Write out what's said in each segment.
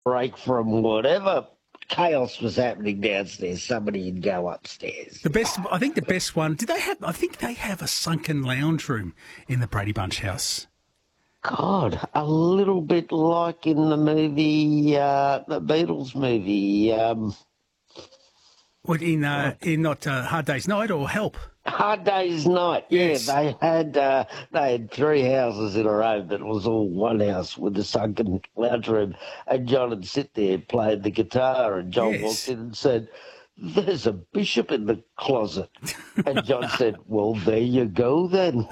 break from whatever chaos was happening downstairs, somebody'd go upstairs. I think the best one, I think they have a sunken lounge room in the Brady Bunch house. God, a little bit like in the movie, the Beatles movie. What, in not Hard Day's Night or Help? Hard Day's Night, Yes. yeah. They had three houses in a row, but it was all one house with a sunken lounge room. And John would sit there, playing the guitar, and John Yes. walked in and said, "There's a bishop in the closet." And John said, "Well, there you go then."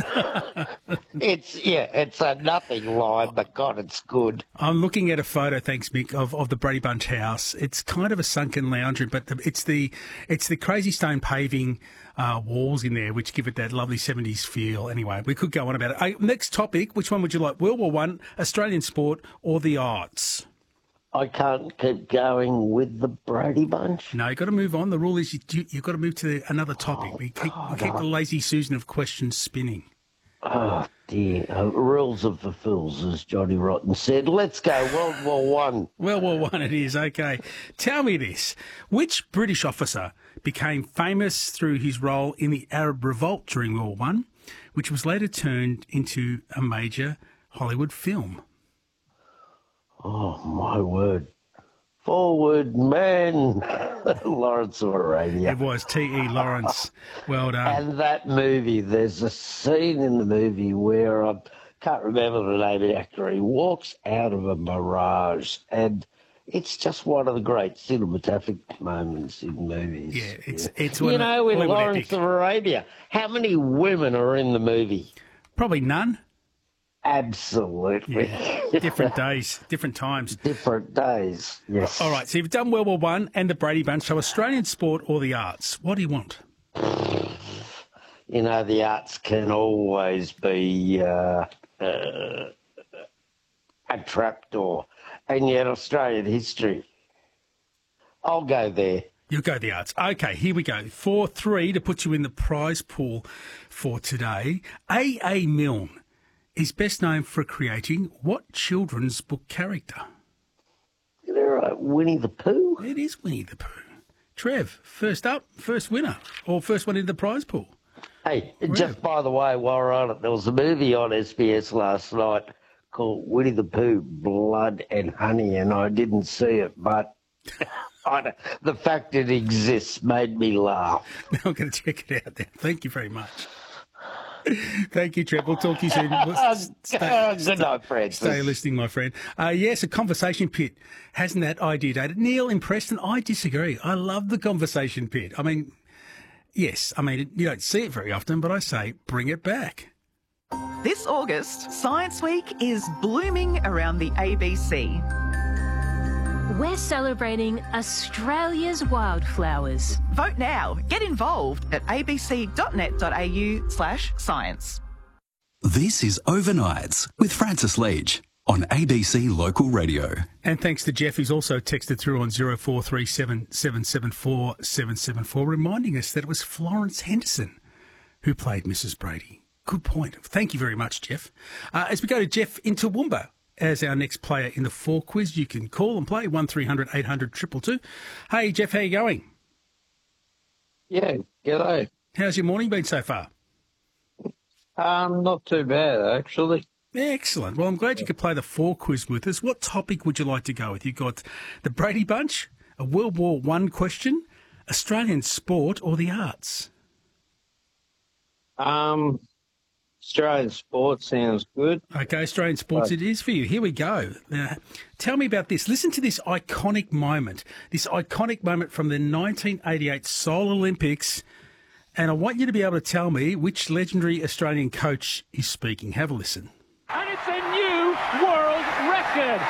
It's a nothing line, but God, it's good. I'm looking at a photo, thanks, Mick, of the Brady Bunch house. It's kind of a sunken lounge room, but it's the crazy stone paving walls in there, which give it that lovely 70s feel. Anyway, we could go on about it. Next topic, which one would you like? World War One, Australian sport, or the arts? I can't keep going with the Brady Bunch. No, you've got to move on. The rule is you've got to move to another topic. We keep the lazy Susan of questions spinning. Oh, dear. Rules of the fools, as Johnny Rotten said. Let's go. World War One. World War One it is, okay. Tell me this. Which British officer became famous through his role in the Arab Revolt during World War One, which was later turned into a major Hollywood film? Oh, my word. Forward, man. Lawrence of Arabia. It was T.E. Lawrence. Well done. And that movie, there's a scene in the movie where I can't remember the name of the actor. He walks out of a mirage, and it's just one of the great cinematographic moments in movies. Yeah, it's one in Hollywood Lawrence epic. of Arabia, how many women are in the movie? Probably none. Absolutely. Yeah. Different days, different times. Different days, yes. All right, so you've done World War One and the Brady Bunch, so Australian sport or the arts? What do you want? You know, the arts can always be a trapdoor, and yet Australian history. I'll go there. You'll go the arts. Okay, here we go. 4-3 to put you in the prize pool for today. A.A. Milne is best known for creating what children's book character? Is that right? Winnie the Pooh? It is Winnie the Pooh. Trev, first up, first winner, or first one in the prize pool. Hey, just by the way, while we're on it, there was a movie on SBS last night called Winnie the Pooh, Blood and Honey, and I didn't see it, but the fact it exists made me laugh. I'm going to check it out then. Thank you very much. Thank you, Trev. We'll talk to you soon. Good night, Francis. Stay listening, my friend. Yes, a conversation pit. Hasn't that idea dated? Neil in Preston, I disagree. I love the conversation pit. I mean, yes, you don't see it very often, but I say bring it back. This August, Science Week is blooming around the ABC. We're celebrating Australia's wildflowers. Vote now. Get involved at abc.net.au/science. This is Overnights with Francis Leach on ABC Local Radio. And thanks to Jeff, who's also texted through on 0437 774 774, reminding us that it was Florence Henderson who played Mrs. Brady. Good point. Thank you very much, Jeff. As we go to Jeff in Toowoomba as our next player in the 4 quiz, you can call and play 1300 800 222. Hey, Jeff, how you going? Yeah, g'day. How's your morning been so far? Not too bad, actually. Excellent. Well, I'm glad you could play the 4 quiz with us. What topic would you like to go with? You've got the Brady Bunch, a World War One question, Australian sport, or the arts? Australian sport sounds good. Okay, Australian sports it is for you. Here we go. Now, tell me about this. Listen to this iconic moment from the 1988 Seoul Olympics, and I want you to be able to tell me which legendary Australian coach is speaking. Have a listen. And it's a new world record,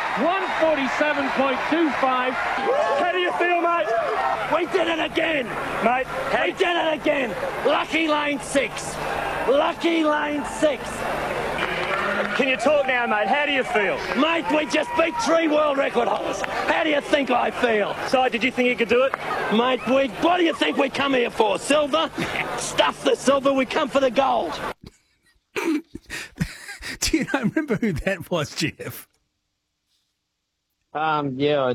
147.25. How do you feel, mate? We did it again, mate. We did it again. Lucky lane 6. Lucky lane 6. Can you talk now, mate? How do you feel? Mate, we just beat 3 world record holders. How do you think I feel? So, did you think you could do it? Mate, what do you think we come here for? Silver? Stuff the silver, we come for the gold. Do you remember who that was, Jeff? Yeah, I